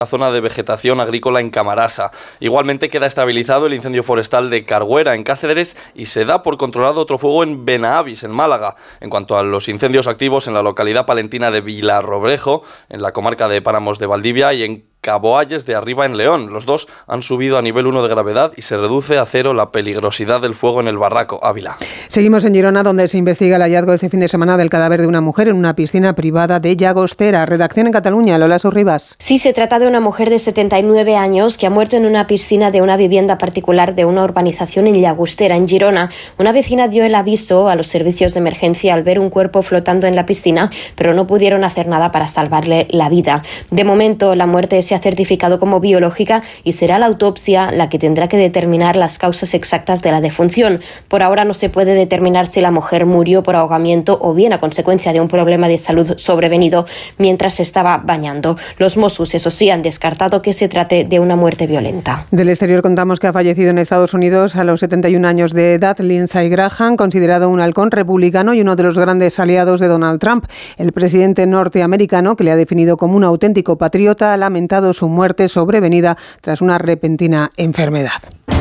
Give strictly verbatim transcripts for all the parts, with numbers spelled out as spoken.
la zona de vegetación agrícola en Camarasa. Igualmente queda estabilizado el incendio forestal de Carguera en Cáceres y se da por controlado otro fuego en Benahavis, en Málaga. En cuanto a los incendios activos en la localidad palentina de Vilarroblejo, en la comarca de Páramos de Valdivia y en Caboalles de Arriba en León. Los dos han subido a nivel uno de gravedad y se reduce a cero la peligrosidad del fuego en el Barraco. Ávila. Seguimos en Girona, donde se investiga el hallazgo este fin de semana del cadáver de una mujer en una piscina privada de Llagostera. Redacción en Cataluña, Lola Sorribas. Sí, se trata de una mujer de setenta y nueve años que ha muerto en una piscina de una vivienda particular de una urbanización en Llagostera, en Girona. Una vecina dio el aviso a los servicios de emergencia al ver un cuerpo flotando en la piscina, pero no pudieron hacer nada para salvarle la vida. De momento, la muerte se ha certificado como biológica y será la autopsia la que tendrá que determinar las causas exactas de la defunción. Por ahora no se puede determinar si la mujer murió por ahogamiento o bien a consecuencia de un problema de salud sobrevenido mientras se estaba bañando. Los Mossos, eso sí, han descartado que se trate de una muerte violenta. Del exterior contamos que ha fallecido en Estados Unidos a los setenta y un años de edad Lindsey Graham, considerado un halcón republicano y uno de los grandes aliados de Donald Trump. El presidente norteamericano, que le ha definido como un auténtico patriota, ha lamentado su muerte sobrevenida tras una repentina enfermedad.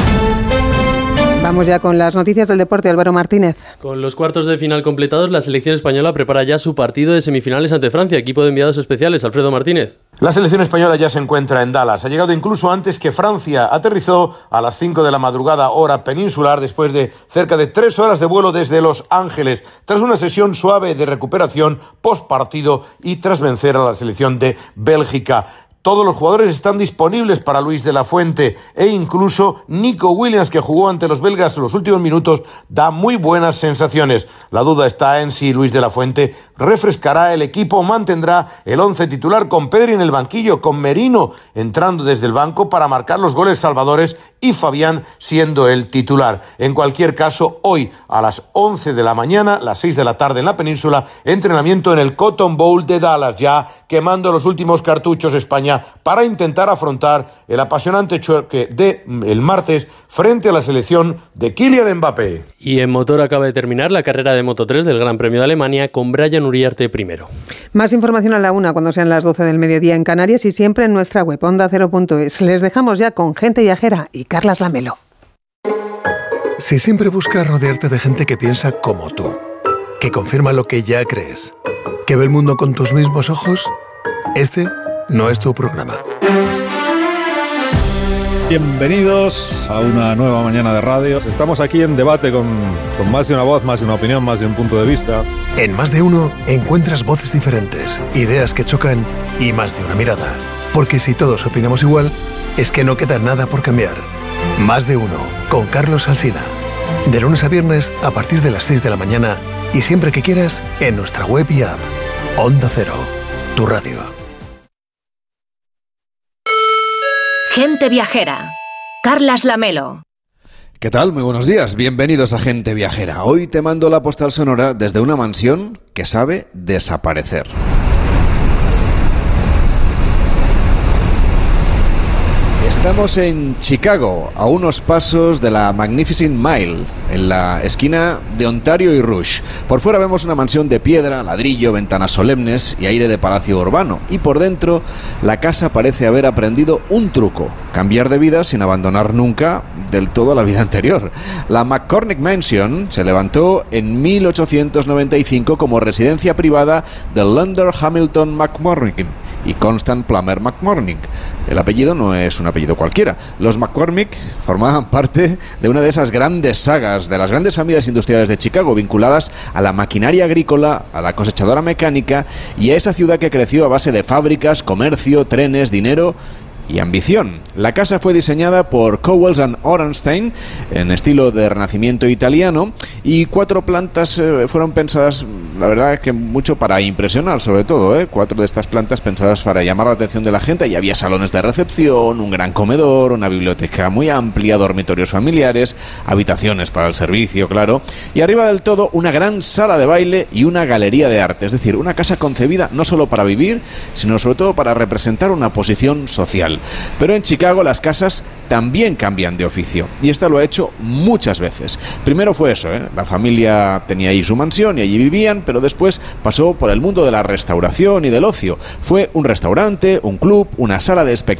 Vamos ya con las noticias del deporte. Álvaro Martínez. Con los cuartos de final completados, la selección española prepara ya su partido de semifinales ante Francia. Equipo de enviados especiales, Alfredo Martínez. La selección española ya se encuentra en Dallas. Ha llegado incluso antes que Francia. Aterrizó a las cinco de la madrugada, hora peninsular, después de cerca de tres horas de vuelo desde Los Ángeles, tras una sesión suave de recuperación postpartido y tras vencer a la selección de Bélgica. Todos los jugadores están disponibles para Luis de la Fuente e incluso Nico Williams, que jugó ante los belgas en los últimos minutos, da muy buenas sensaciones. La duda está en si Luis de la Fuente refrescará el equipo o mantendrá el once titular con Pedri en el banquillo, con Merino entrando desde el banco para marcar los goles salvadores y Fabián siendo el titular. En cualquier caso, hoy a las once de la mañana, las seis de la tarde en la península, entrenamiento en el Cotton Bowl de Dallas, ya quemando los últimos cartuchos España para intentar afrontar el apasionante choque de el martes frente a la selección de Kylian Mbappé. Y en motor acaba de terminar la carrera de Moto tres del Gran Premio de Alemania con Brian Uriarte primero. Más información a la una cuando sean las doce del mediodía en Canarias y siempre en nuestra web onda cero punto es. Les dejamos ya con Gente Viajera y Carlas Lamelo. Si siempre buscas rodearte de gente que piensa como tú, que confirma lo que ya crees, que ve el mundo con tus mismos ojos, este no es tu programa. Bienvenidos a una nueva mañana de radio. Estamos aquí en debate con, con más de una voz, más de una opinión, más de un punto de vista. En Más de Uno encuentras voces diferentes, ideas que chocan y más de una mirada. Porque si todos opinamos igual, es que no queda nada por cambiar. Más de Uno, con Carlos Alsina. De lunes a viernes a partir de las seis de la mañana y siempre que quieras en nuestra web y app. Onda Cero, tu radio. Gente Viajera. Carlas Lamelo. ¿Qué tal? Muy buenos días. Bienvenidos a Gente Viajera. Hoy te mando la postal sonora desde una mansión que sabe desaparecer. Estamos en Chicago, a unos pasos de la Magnificent Mile, en la esquina de Ontario y Rush. Por fuera vemos una mansión de piedra, ladrillo, ventanas solemnes y aire de palacio urbano. Y por dentro, la casa parece haber aprendido un truco: cambiar de vida sin abandonar nunca del todo la vida anterior. La McCormick Mansion se levantó en mil ochocientos noventa y cinco como residencia privada de Lander Hamilton McCormick y Constant Plummer McCormick. El apellido no es un apellido cualquiera. Los McCormick formaban parte de una de esas grandes sagas de las grandes familias industriales de Chicago, vinculadas a la maquinaria agrícola, a la cosechadora mecánica y a esa ciudad que creció a base de fábricas, comercio, trenes, dinero y ambición. La casa fue diseñada por Cowles and Orenstein en estilo de renacimiento italiano y cuatro plantas eh, fueron pensadas, la verdad es que mucho para impresionar, sobre todo, ¿eh? Cuatro de estas plantas pensadas para llamar la atención de la gente, y había salones de recepción, un gran comedor, una biblioteca muy amplia, dormitorios familiares, habitaciones para el servicio, claro, y arriba del todo una gran sala de baile y una galería de arte, es decir, una casa concebida no solo para vivir, sino sobre todo para representar una posición social. Pero en Chicago las casas también cambian de oficio, y esta lo ha hecho muchas veces. Primero fue eso, ¿eh? La familia tenía ahí su mansión y allí vivían, pero después pasó por el mundo de la restauración y del ocio. Fue un restaurante, un club, una sala de espectáculos